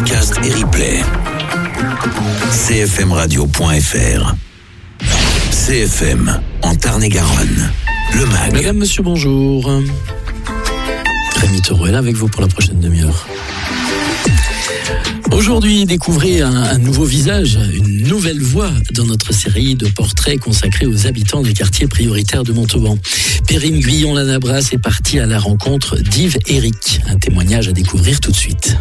podcast et replay. cfmradio.fr. CFM, en Tarn-et-Garonne. Le MAG. Madame, monsieur, bonjour. Rémi Taureau est là avec vous pour la prochaine demi-heure. Aujourd'hui, découvrez un nouveau visage, une nouvelle voix dans notre série de portraits consacrés aux habitants des quartiers prioritaires de Montauban. Perrine Guyon-Lanabras est partie à la rencontre d'Yves Éric. Un témoignage à découvrir tout de suite.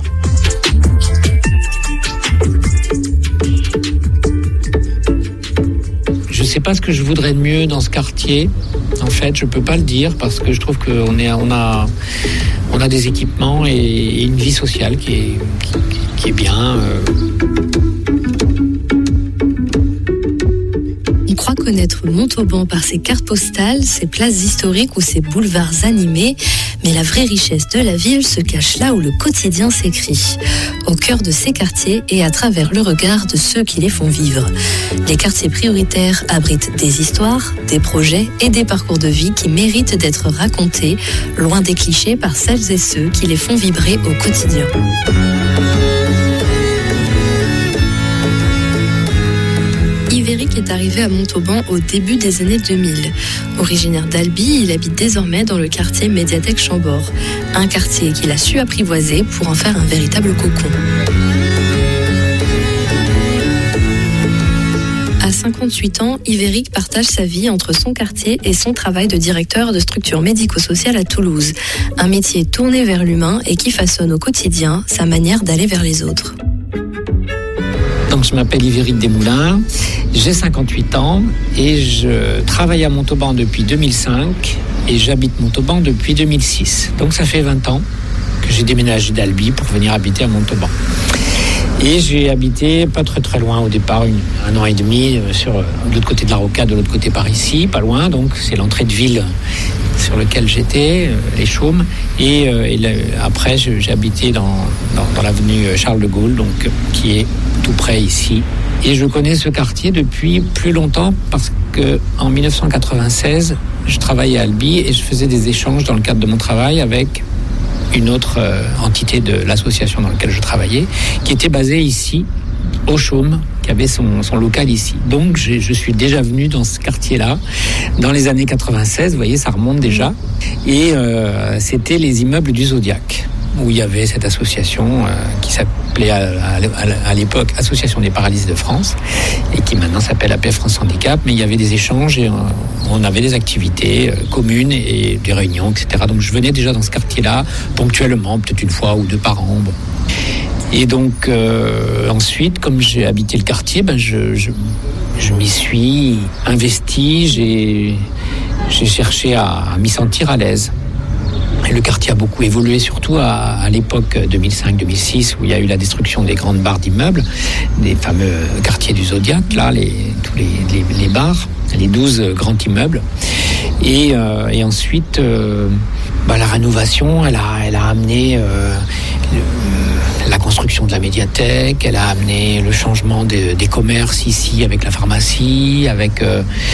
Je ne sais pas ce que je voudrais de mieux dans ce quartier. En fait, je ne peux pas le dire parce que je trouve qu'on a des équipements et une vie sociale qui est bien. On croit connaître Montauban par ses cartes postales, ses places historiques ou ses boulevards animés, mais la vraie richesse de la ville se cache là où le quotidien s'écrit, au cœur de ces quartiers et à travers le regard de ceux qui les font vivre. Les quartiers prioritaires abritent des histoires, des projets et des parcours de vie qui méritent d'être racontés, loin des clichés par celles et ceux qui les font vibrer au quotidien. Yves Éric est arrivé à Montauban au début des années 2000. Originaire d'Albi, il habite désormais dans le quartier Médiathèque Chambord, un quartier qu'il a su apprivoiser pour en faire un véritable cocon. À 58 ans, Yves Éric partage sa vie entre son quartier et son travail de directeur de structure médico-sociale à Toulouse. Un métier tourné vers l'humain et qui façonne au quotidien sa manière d'aller vers les autres. Donc, je m'appelle Yves Éric Desmoulins, j'ai 58 ans et je travaille à Montauban depuis 2005 et j'habite Montauban depuis 2006. Donc ça fait 20 ans que j'ai déménagé d'Albi pour venir habiter à Montauban. Et j'ai habité pas très loin au départ, un an et demi, de l'autre côté de la Rocade, de l'autre côté par ici, pas loin. Donc c'est l'entrée de ville sur lequel j'étais, les Chaumes. Et après, j'ai habité dans l'avenue Charles de Gaulle, donc qui est tout près ici. Et je connais ce quartier depuis plus longtemps parce qu'en 1996, je travaillais à Albi et je faisais des échanges dans le cadre de mon travail avec une autre entité de l'association dans laquelle je travaillais, qui était basée ici, au Chaume, qui avait son local ici. Donc je suis déjà venu dans ce quartier-là, dans les années 96, vous voyez, ça remonte déjà. Et c'était les immeubles du Zodiac, où il y avait cette association qui s'appelait à l'époque Association des paralysés de France, et qui maintenant s'appelle APF France Handicap, mais il y avait des échanges et on avait des activités communes et des réunions, etc. Donc je venais déjà dans ce quartier-là, ponctuellement, peut-être une fois ou deux par an. Bon. Et donc ensuite, comme j'ai habité le quartier, je m'y suis investi, j'ai cherché à m'y sentir à l'aise. Et le quartier a beaucoup évolué, surtout à l'époque 2005-2006, où il y a eu la destruction des grandes barres d'immeubles, des fameux quartiers du Zodiac, là, tous les bars, les 12 grands immeubles. Et ensuite, la rénovation, elle a amené la construction de la médiathèque, elle a amené le changement des commerces ici avec la pharmacie, avec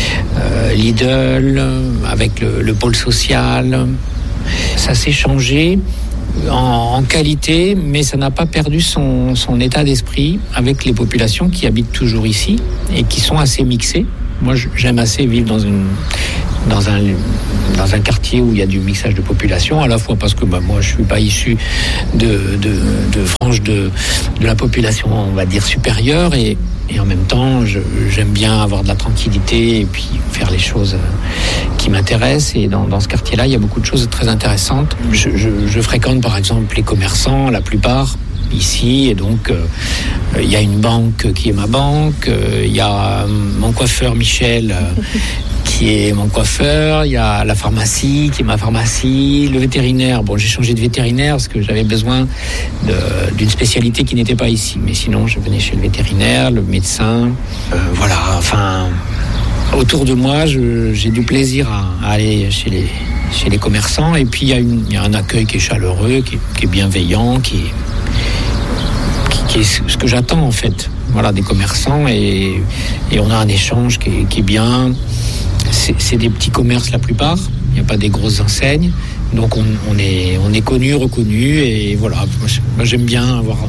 Lidl, avec le pôle social. Ça s'est changé en qualité, mais ça n'a pas perdu son état d'esprit avec les populations qui habitent toujours ici et qui sont assez mixées. Moi, j'aime assez vivre dans un quartier où il y a du mixage de population, à la fois parce que moi je suis pas issu de frange de la population, on va dire, supérieure, et en même temps j'aime bien avoir de la tranquillité et puis faire les choses qui m'intéressent. Et dans ce quartier-là, il y a beaucoup de choses très intéressantes. Je fréquente par exemple les commerçants, la plupart ici, et donc il y a une banque qui est ma banque, il y a mon coiffeur Michel qui est mon coiffeur, il y a la pharmacie qui est ma pharmacie, le vétérinaire. Bon, j'ai changé de vétérinaire parce que j'avais besoin d'une spécialité qui n'était pas ici, mais sinon je venais chez le vétérinaire, le médecin, voilà, enfin autour de moi j'ai du plaisir à aller chez les commerçants. Et puis il y a un accueil qui est chaleureux, qui est bienveillant, qui est ce que j'attends en fait, voilà, des commerçants, et on a un échange qui est bien. C'est des petits commerces la plupart, il n'y a pas des grosses enseignes, donc on est connu, reconnu, et voilà, moi j'aime bien avoir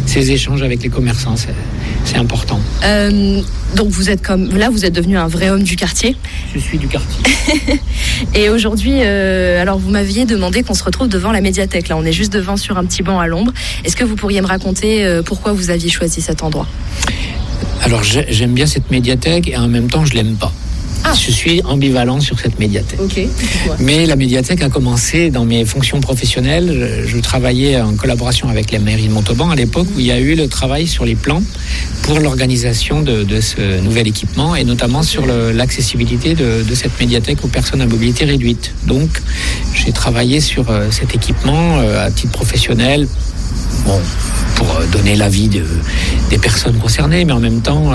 ces échanges avec les commerçants, c'est important. Donc vous êtes devenu un vrai homme du quartier. Je suis du quartier. Et aujourd'hui, alors vous m'aviez demandé qu'on se retrouve devant la médiathèque. Là, on est juste devant sur un petit banc à l'ombre. Est-ce que vous pourriez me raconter pourquoi vous aviez choisi cet endroit ? Alors j'aime bien cette médiathèque et en même temps je l'aime pas. Je suis ambivalent sur cette médiathèque. Okay. Mais la médiathèque a commencé dans mes fonctions professionnelles. Je travaillais en collaboration avec la mairie de Montauban à l'époque où il y a eu le travail sur les plans pour l'organisation de ce nouvel équipement et notamment sur l'accessibilité de cette médiathèque aux personnes à mobilité réduite. Donc j'ai travaillé sur cet équipement à titre professionnel. Pour donner l'avis des personnes concernées, mais en même temps,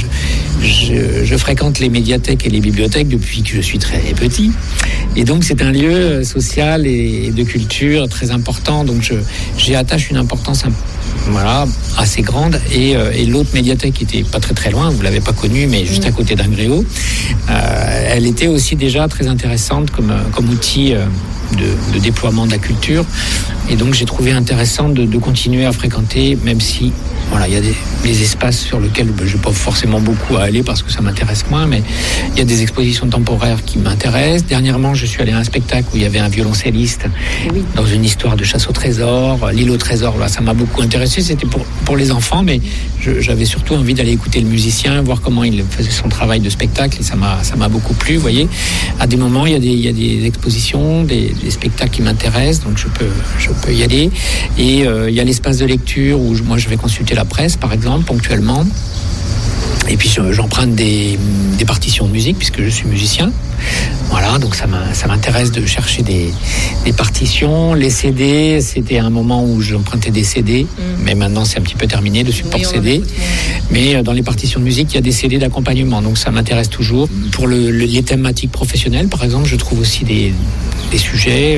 je fréquente les médiathèques et les bibliothèques depuis que je suis très petit. Et donc, c'est un lieu social et de culture très important. Donc, j'y attache une importance assez grande. Et l'autre médiathèque qui était pas très très loin, vous l'avez pas connue, mais juste à côté d'Angréau, elle était aussi déjà très intéressante comme outil de déploiement de la culture. Et donc j'ai trouvé intéressant de continuer à fréquenter, même si il y a des espaces sur lesquels je n'ai pas forcément beaucoup à aller parce que ça m'intéresse moins, mais il y a des expositions temporaires qui m'intéressent. Dernièrement, je suis allé à un spectacle où il y avait un violoncelliste dans une histoire de chasse au trésor, l'île au trésor. Là, ça m'a beaucoup intéressé. C'était pour les enfants, mais j'avais surtout envie d'aller écouter le musicien, voir comment il faisait son travail de spectacle, et ça m'a beaucoup plu. Vous voyez, à des moments, il y a des expositions, des spectacles qui m'intéressent, donc je peux y aller. Et il y a l'espace de lecture où moi je vais consulter la presse, par exemple, ponctuellement. Et puis j'emprunte des partitions de musique puisque je suis musicien. Voilà, donc ça m'intéresse de chercher des partitions. Les CD, c'était un moment où j'empruntais des CD, mais maintenant c'est un petit peu terminé, le support CD. Mais dans les partitions de musique, il y a des CD d'accompagnement, donc ça m'intéresse toujours. Pour les thématiques professionnelles, par exemple, je trouve aussi des sujets...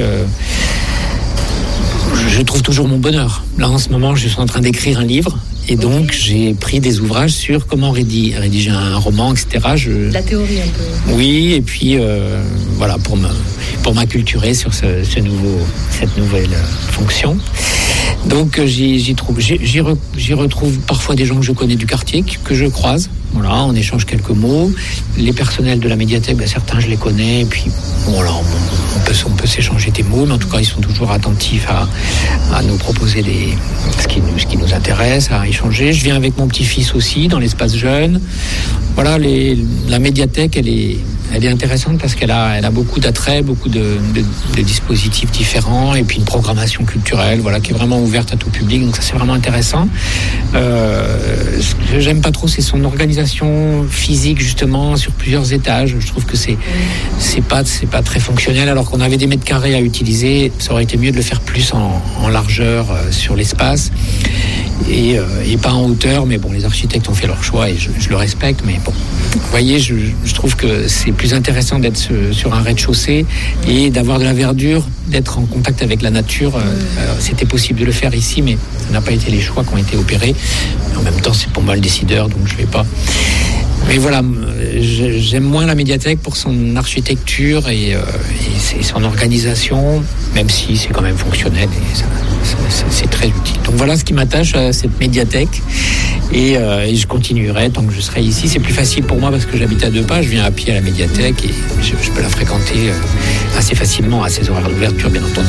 Je trouve toujours mon bonheur. Là, en ce moment, je suis en train d'écrire un livre. Et donc, j'ai pris des ouvrages sur comment rédiger un roman, etc. La théorie, un peu. Oui, et puis, pour m'acculturer sur cette nouvelle fonction. Donc, j'y retrouve parfois des gens que je connais du quartier, que je croise. Voilà, on échange quelques mots. Les personnels de la médiathèque, certains, je les connais. Et puis, on peut s'échanger des mots, mais en tout cas, ils sont toujours attentifs à nous proposer ce qui nous intéresse, à échanger. Je viens avec mon petit-fils aussi dans l'espace jeune. Voilà, la médiathèque, elle est intéressante parce qu'elle a beaucoup d'attraits, beaucoup de dispositifs différents, et puis une programmation culturelle, qui est vraiment ouverte à tout public. Donc ça, c'est vraiment intéressant. Ce que j'aime pas trop, c'est son organisation physique, justement, sur plusieurs étages. Je trouve que c'est pas très fonctionnel, alors qu'on avait des mètres carrés à utiliser. Ça aurait été mieux de le faire plus en largeur sur l'espace. Et pas en hauteur, mais bon, les architectes ont fait leur choix et je le respecte, mais bon, vous voyez, je trouve que c'est plus intéressant d'être sur un rez-de-chaussée et d'avoir de la verdure, d'être en contact avec la nature. C'était possible de le faire ici, mais ça n'a pas été les choix qui ont été opérés. En même temps, c'est pour moi le décideur, donc je vais pas. Mais voilà, j'aime moins la médiathèque pour son architecture et son organisation, même si c'est quand même fonctionnel et c'est très utile. Donc voilà ce qui m'attache à cette médiathèque et je continuerai tant que je serai ici. C'est plus facile pour moi parce que j'habite à 2 pas, je viens à pied à la médiathèque et je peux la fréquenter assez facilement à ses horaires d'ouverture, bien entendu.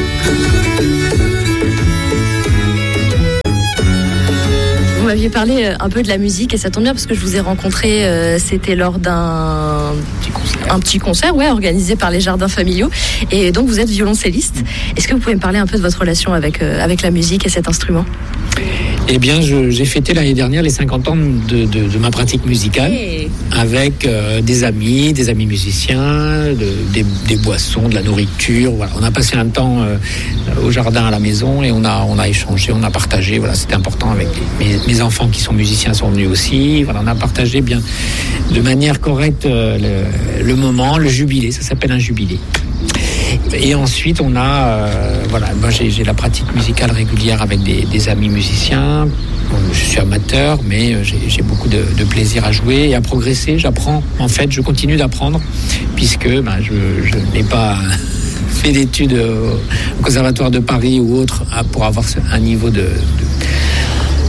Vous m'aviez parlé un peu de la musique et ça tombe bien parce que je vous ai rencontré, c'était lors d'un petit concert organisé par les Jardins Familiaux, et donc vous êtes violoncelliste. Est-ce que vous pouvez me parler un peu de votre relation avec la musique et cet instrument ? Eh bien, j'ai fêté l'année dernière les 50 ans de ma pratique musicale avec des amis musiciens, des boissons, de la nourriture. Voilà, on a passé un temps au jardin à la maison et on a échangé, on a partagé. Voilà, c'était important avec mes enfants qui sont musiciens sont venus aussi. Voilà, on a partagé bien de manière correcte le moment, le jubilé. Ça s'appelle un jubilé. Et ensuite, on a, moi j'ai la pratique musicale régulière avec des amis musiciens. Je suis amateur, mais j'ai beaucoup de plaisir à jouer et à progresser. J'apprends, en fait, je continue d'apprendre, puisque je n'ai pas fait d'études au Conservatoire de Paris ou autre pour avoir un niveau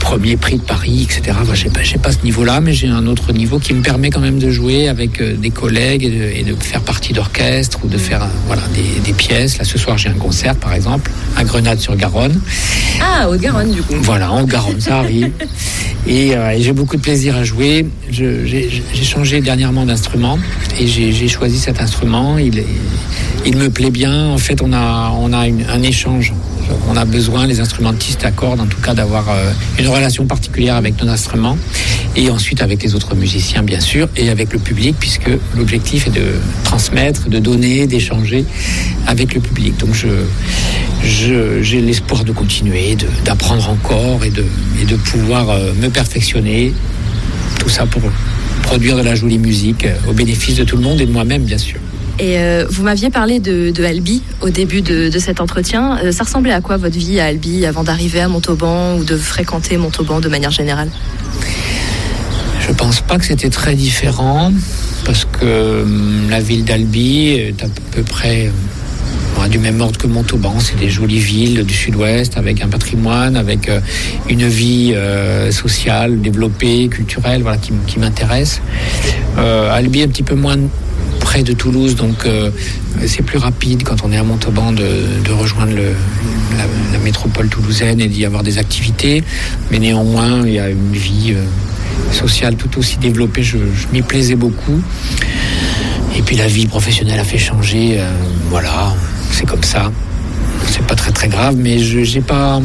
premier prix de Paris, etc. Enfin, j'ai pas ce niveau-là, mais j'ai un autre niveau qui me permet quand même de jouer avec des collègues et de faire partie d'orchestre ou de faire des pièces. Là, ce soir, j'ai un concert, par exemple, à Grenade-sur-Garonne. Ah, Haute-Garonne, du coup. Voilà, en Garonne, ça arrive. Et j'ai beaucoup de plaisir à jouer. J'ai changé dernièrement d'instrument et j'ai choisi cet instrument. Il me plaît bien. En fait, on a un échange. On a besoin, les instrumentistes accordent en tout cas d'avoir une relation particulière avec nos instruments et ensuite avec les autres musiciens bien sûr et avec le public puisque l'objectif est de transmettre, de donner, d'échanger avec le public. Donc j'ai l'espoir de continuer, d'apprendre encore et de pouvoir me perfectionner. Tout ça pour produire de la jolie musique au bénéfice de tout le monde et de moi-même bien sûr. Et vous m'aviez parlé de Albi au début de cet entretien. Ça ressemblait à quoi votre vie à Albi avant d'arriver à Montauban ou de fréquenter Montauban de manière générale ? Je pense pas que c'était très différent parce que la ville d'Albi est à peu près du même ordre que Montauban. C'est des jolies villes du sud-ouest avec un patrimoine, avec une vie sociale, développée, culturelle, qui m'intéresse. Albi est un petit peu moins près de Toulouse, donc c'est plus rapide quand on est à Montauban de rejoindre la métropole toulousaine et d'y avoir des activités, mais néanmoins il y a une vie sociale tout aussi développée, je m'y plaisais beaucoup et puis la vie professionnelle a fait changer, c'est comme ça, c'est pas très très grave, mais j'ai pas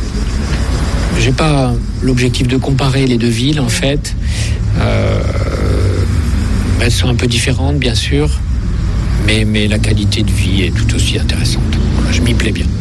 l'objectif de comparer les deux villes en fait. Elles sont un peu différentes, bien sûr, mais la qualité de vie est tout aussi intéressante. Je m'y plais bien.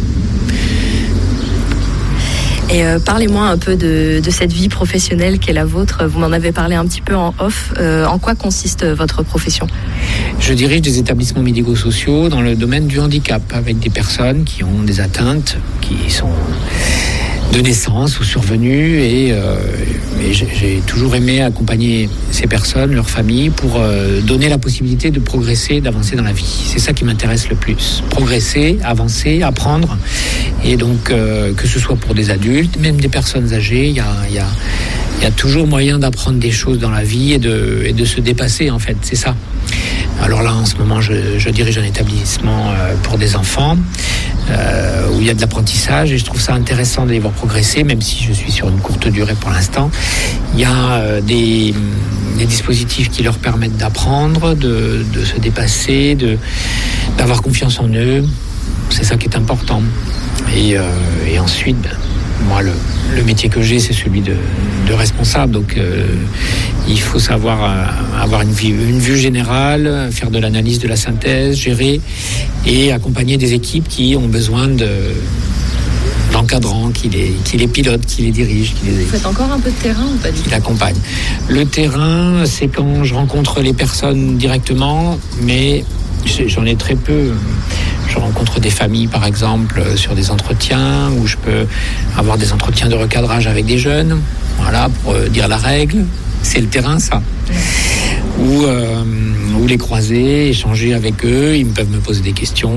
Et parlez-moi un peu de cette vie professionnelle qu'est la vôtre. Vous m'en avez parlé un petit peu en off. En quoi consiste votre profession ? Je dirige des établissements médico-sociaux dans le domaine du handicap, avec des personnes qui ont des atteintes, qui sont de naissance ou survenues et j'ai toujours aimé accompagner ces personnes, leurs familles, pour donner la possibilité de progresser, d'avancer dans la vie. C'est ça qui m'intéresse le plus. Progresser, avancer, apprendre. Et donc, que ce soit pour des adultes, même des personnes âgées, il y a toujours moyen d'apprendre des choses dans la vie et de se dépasser, en fait. C'est ça. Alors là, en ce moment, je dirige un établissement pour des enfants où il y a de l'apprentissage et je trouve ça intéressant de les voir progresser, même si je suis sur une courte durée pour l'instant. Il y a des dispositifs qui leur permettent d'apprendre, de se dépasser, d'avoir confiance en eux. C'est ça qui est important. Et ensuite, moi, le métier que j'ai, c'est celui de responsable. Donc, il faut savoir avoir une vue générale, faire de l'analyse, de la synthèse, gérer et accompagner des équipes qui ont besoin d'encadrants, qui les pilotent, qui les dirigent. Vous faites encore un peu de terrain ou pas du tout ? Qui l'accompagnent. Le terrain, c'est quand je rencontre les personnes directement, mais j'en ai très peu. Je rencontre des familles, par exemple, sur des entretiens, où je peux avoir des entretiens de recadrage avec des jeunes, pour dire la règle. C'est le terrain, ça. Ou les croiser, échanger avec eux, ils peuvent me poser des questions,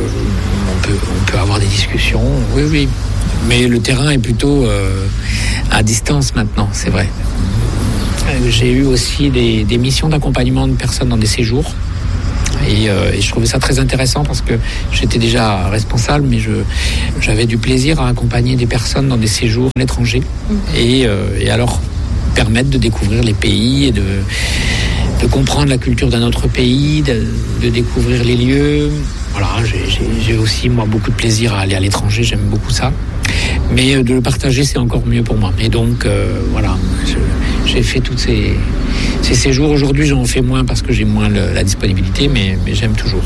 on peut avoir des discussions, oui. Mais le terrain est plutôt à distance maintenant, c'est vrai. J'ai eu aussi des missions d'accompagnement de personnes dans des séjours. Et je trouvais ça très intéressant parce que j'étais déjà responsable, mais j'avais du plaisir à accompagner des personnes dans des séjours à l'étranger et alors permettre de découvrir les pays et de comprendre la culture d'un autre pays, de découvrir les lieux. Voilà, j'ai aussi moi beaucoup de plaisir à aller à l'étranger, j'aime beaucoup ça. Mais de le partager, c'est encore mieux pour moi. Et donc j'ai fait tous ces séjours. Aujourd'hui, j'en fais moins parce que j'ai moins la disponibilité, mais j'aime toujours.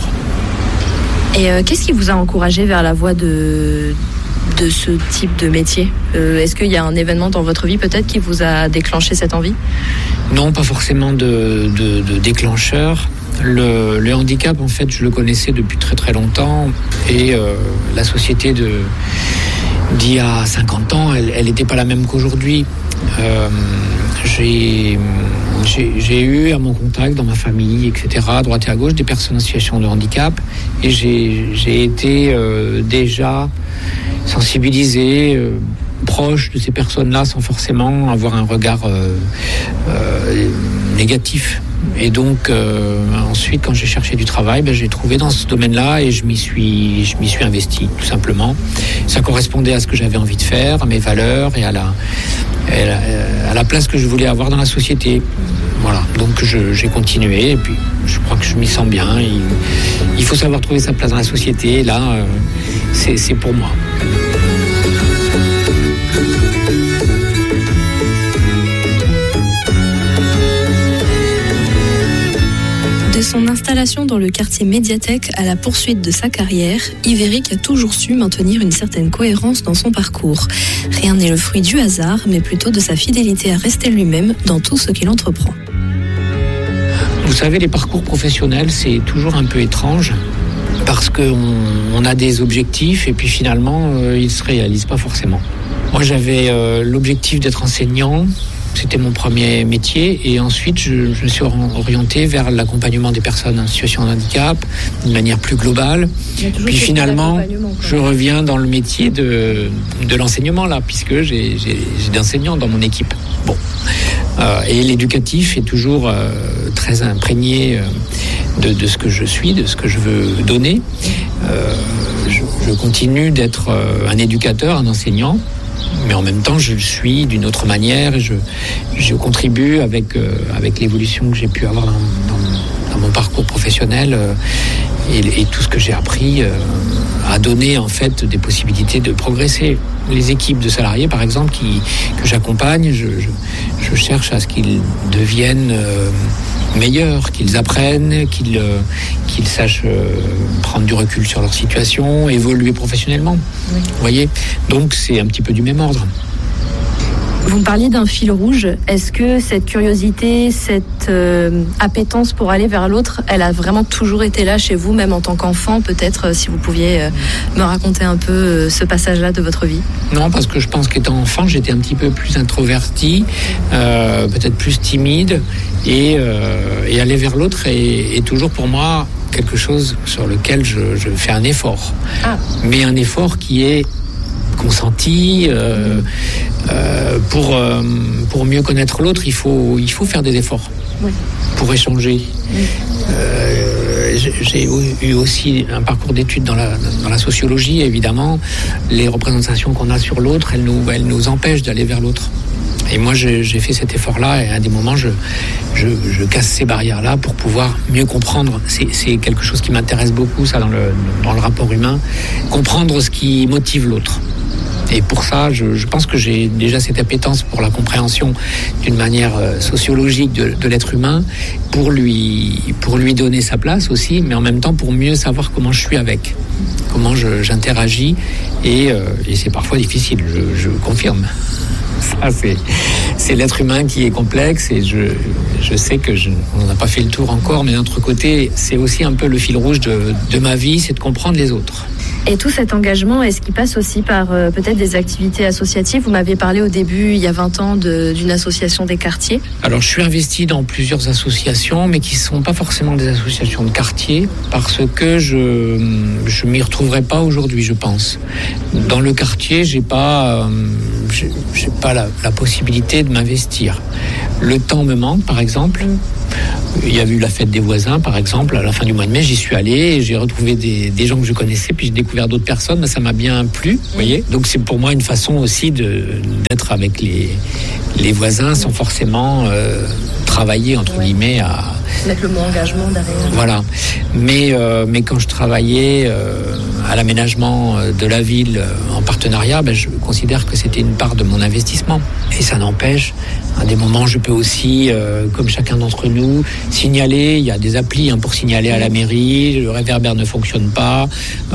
Et qu'est-ce qui vous a encouragé vers la voie de ce type de métier ? Est-ce qu'il y a un événement dans votre vie peut-être qui vous a déclenché cette envie ? Non, pas forcément de déclencheur. Le handicap, en fait, je le connaissais depuis très très longtemps et la société d'il y a 50 ans, elle n'était pas la même qu'aujourd'hui. J'ai eu à mon contact, dans ma famille, etc., à droite et à gauche, des personnes en situation de handicap et j'ai été déjà sensibilisé proche de ces personnes-là sans forcément avoir un regard négatif. Et donc ensuite, quand j'ai cherché du travail, j'ai trouvé dans ce domaine-là et je m'y suis investi tout simplement. Ça correspondait à ce que j'avais envie de faire, à mes valeurs et à la place que je voulais avoir dans la société. Voilà, donc j'ai continué et puis je crois que je m'y sens bien. Il faut savoir trouver sa place dans la société. Et là, c'est pour moi. De son installation dans le quartier Médiathèque à la poursuite de sa carrière, Yves-Éric a toujours su maintenir une certaine cohérence dans son parcours. Rien n'est le fruit du hasard, mais plutôt de sa fidélité à rester lui-même dans tout ce qu'il entreprend. Vous savez, les parcours professionnels, c'est toujours un peu étrange parce qu'on a des objectifs et puis finalement, ils ne se réalisent pas forcément. Moi, j'avais l'objectif d'être enseignant. C'était mon premier métier et ensuite je me suis orienté vers l'accompagnement des personnes en situation de handicap d'une manière plus globale. Puis finalement, je reviens dans le métier de l'enseignement là, puisque j'ai des enseignants dans mon équipe. Bon, et l'éducatif est toujours très imprégné de ce que je suis, de ce que je veux donner. Je continue d'être un éducateur, un enseignant. Mais en même temps, je le suis d'une autre manière et je contribue avec l'évolution que j'ai pu avoir dans mon parcours professionnel et tout ce que j'ai appris à donner en fait des possibilités de progresser. Les équipes de salariés, par exemple, que j'accompagne, je cherche à ce qu'ils deviennent meilleurs, qu'ils apprennent, qu'ils sachent prendre du recul sur leur situation, évoluer professionnellement. Oui. Vous voyez ? Donc c'est un petit peu du même ordre. Vous me parliez d'un fil rouge. Est-ce que cette curiosité, cette appétence pour aller vers l'autre, elle a vraiment toujours été là chez vous, même en tant qu'enfant? Peut-être si vous pouviez me raconter un peu ce passage-là de votre vie. Non, parce que je pense qu'étant enfant, j'étais un petit peu plus introverti, peut-être plus timide, et aller vers l'autre est toujours pour moi quelque chose sur lequel je fais un effort. Mais un effort qui est consenti. Pour mieux connaître l'autre, il faut faire des efforts. Oui. Pour échanger. Oui. J'ai eu aussi un parcours d'études dans la sociologie, évidemment. Les représentations qu'on a sur l'autre, elles nous empêchent d'aller vers l'autre. Et moi, j'ai fait cet effort-là, et à des moments, je casse ces barrières-là pour pouvoir mieux comprendre. C'est quelque chose qui m'intéresse beaucoup, ça, dans le rapport humain. Comprendre ce qui motive l'autre. Et pour ça, je pense que j'ai déjà cette appétence pour la compréhension d'une manière sociologique de l'être humain, pour lui donner sa place aussi, mais en même temps pour mieux savoir comment je suis avec, comment j'interagis, et c'est parfois difficile, je confirme. Ça, c'est l'être humain qui est complexe, et je sais que on n'a pas fait le tour encore, mais d'un autre côté, c'est aussi un peu le fil rouge de ma vie, c'est de comprendre les autres. Et tout cet engagement, est-ce qu'il passe aussi par peut-être des activités associatives? Vous m'aviez parlé au début, il y a 20 ans, d'une association des quartiers. Alors, je suis investi dans plusieurs associations, mais qui ne sont pas forcément des associations de quartier, parce que je ne m'y retrouverai pas aujourd'hui, je pense. Dans le quartier, j'ai pas la possibilité de m'investir. Le temps me manque, par exemple. Il y a eu la fête des voisins, par exemple, à la fin du mois de mai, j'y suis allé et j'ai retrouvé des gens que je connaissais, puis j'ai découvert d'autres personnes, mais ça m'a bien plu, vous voyez. Donc c'est pour moi une façon aussi d'être avec les voisins sans forcément travailler, entre guillemets, à mettre le mot engagement derrière. Voilà. Mais quand je travaillais à l'aménagement de la ville en partenariat, je considère que c'était une part de mon investissement. Et ça n'empêche, à des moments, je peux aussi, comme chacun d'entre nous, signaler. Il y a des applis pour signaler à la mairie. Le réverbère ne fonctionne pas.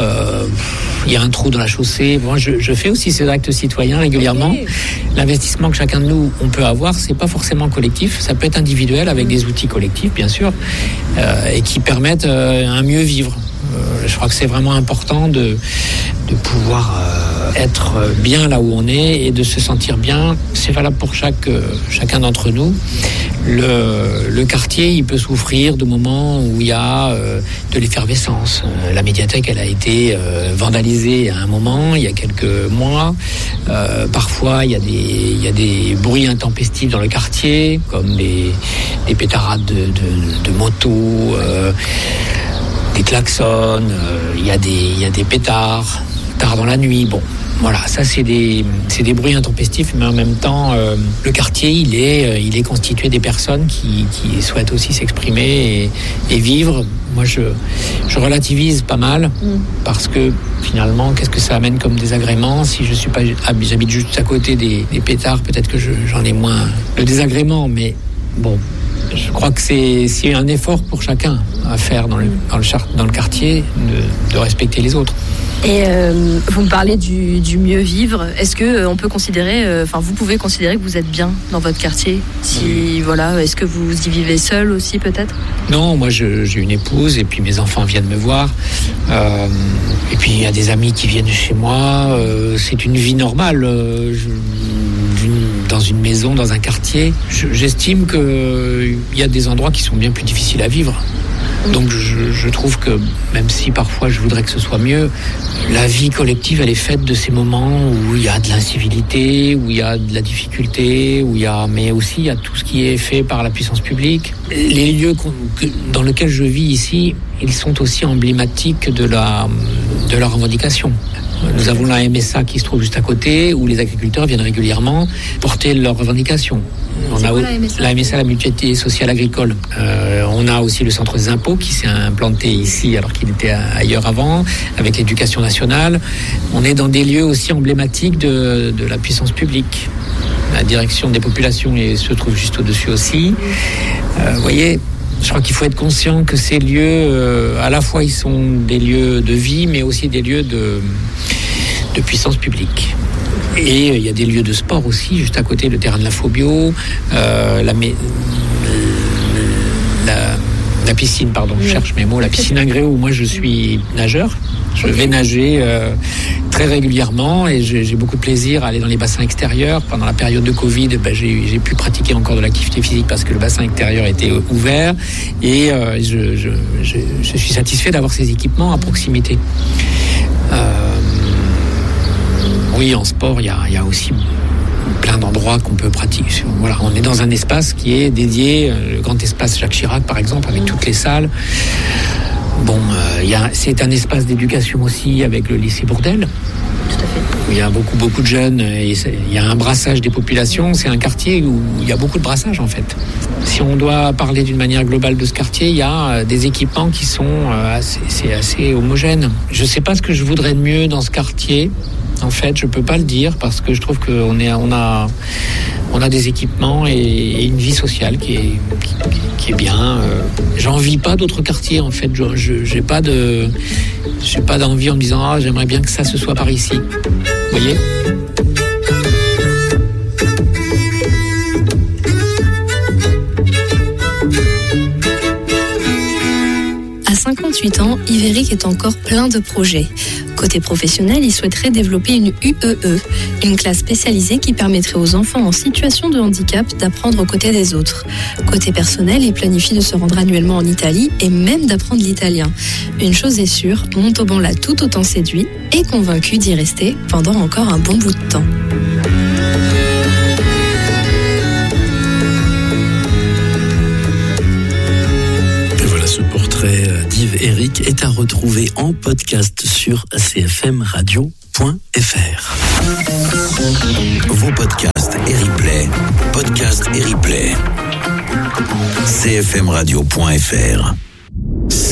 Il y a un trou dans la chaussée. Moi, je fais aussi ces actes citoyens régulièrement. Okay. L'investissement que chacun de nous on peut avoir, c'est pas forcément collectif. Ça peut être individuel avec des outils collectifs, bien sûr, et qui permettent un mieux vivre. Je crois que c'est vraiment important de pouvoir être bien là où on est et de se sentir bien. C'est valable pour chacun d'entre nous. Le quartier, il peut souffrir de moments où il y a de l'effervescence. La médiathèque, elle a été vandalisée à un moment, il y a quelques mois. Parfois, il y a des bruits intempestifs dans le quartier, comme des pétarades de motos, des klaxons, il y a des pétards, tard dans la nuit. Bon, voilà, ça c'est des bruits intempestifs, mais en même temps, le quartier, il est constitué des personnes qui souhaitent aussi s'exprimer et vivre. Moi, je relativise pas mal, parce que finalement, qu'est-ce que ça amène comme désagrément? Si j'habite juste à côté des pétards, peut-être que j'en ai moins de désagrément, mais bon, je crois que c'est un effort pour chacun à faire dans le quartier de respecter les autres. Et vous me parlez du mieux vivre. Est-ce que on peut considérer, vous pouvez considérer que vous êtes bien dans votre quartier? Est-ce que vous y vivez seul aussi peut-être? Non, moi j'ai une épouse et puis mes enfants viennent me voir. Et puis il y a des amis qui viennent chez moi. C'est une vie normale. Dans une maison, dans un quartier. J'estime qu'il y a des endroits qui sont bien plus difficiles à vivre. Donc je trouve que même si parfois je voudrais que ce soit mieux, la vie collective, elle est faite de ces moments où il y a de l'incivilité, où il y a de la difficulté, mais aussi il y a tout ce qui est fait par la puissance publique. Les lieux dans lesquels je vis ici, ils sont aussi emblématiques de leur revendication. Nous avons la MSA qui se trouve juste à côté, où les agriculteurs viennent régulièrement porter leurs revendications. La MSA, la Mutualité Sociale Agricole. On a aussi le Centre des Impôts qui s'est implanté ici alors qu'il était ailleurs avant, avec l'Éducation nationale. On est dans des lieux aussi emblématiques de la puissance publique. La direction des populations se trouve juste au-dessus aussi. Vous voyez, je crois qu'il faut être conscient que ces lieux, à la fois, ils sont des lieux de vie, mais aussi des lieux de puissance publique. Et il y a des lieux de sport aussi, juste à côté, le terrain de la Phobio, la piscine, je cherche mes mots, la piscine Ingréo, où moi je suis nageur. Je vais nager très régulièrement et j'ai beaucoup de plaisir à aller dans les bassins extérieurs. Pendant la période de Covid, j'ai pu pratiquer encore de l'activité physique parce que le bassin extérieur était ouvert et je suis satisfait d'avoir ces équipements à proximité. Oui, en sport, il y a aussi plein d'endroits qu'on peut pratiquer. Voilà, on est dans un espace qui est dédié, le grand espace Jacques Chirac par exemple, avec toutes les salles. Bon, c'est un espace d'éducation aussi avec le lycée Bourdelle. Tout à fait. Il y a beaucoup de jeunes et il y a un brassage des populations. C'est un quartier où il y a beaucoup de brassage en fait. Si on doit parler d'une manière globale de ce quartier, il y a des équipements qui sont assez homogènes. Je ne sais pas ce que je voudrais de mieux dans ce quartier. En fait, je peux pas le dire parce que je trouve qu'on a des équipements et une vie sociale qui est bien. J'envie pas d'autres quartiers en fait. J'ai pas d'envie en me disant j'aimerais bien que ça se soit par ici. Vous voyez ? À 58 ans, Yves-Éric est encore plein de projets. Côté professionnel, il souhaiterait développer une UEE, une classe spécialisée qui permettrait aux enfants en situation de handicap d'apprendre aux côtés des autres. Côté personnel, il planifie de se rendre annuellement en Italie et même d'apprendre l'italien. Une chose est sûre, Montauban l'a tout autant séduit et convaincu d'y rester pendant encore un bon bout de temps. D'Yves-Éric est à retrouver en podcast sur cfmradio.fr. Vos podcasts et replays. cfmradio.fr